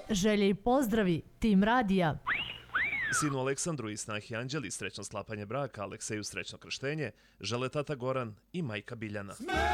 Želje i pozdravi, tim radija. Sinu Aleksandru i snahi Anđeli srećno sklapanje braka, Alekseju srećno krštenje, žele tata Goran i majka Biljana.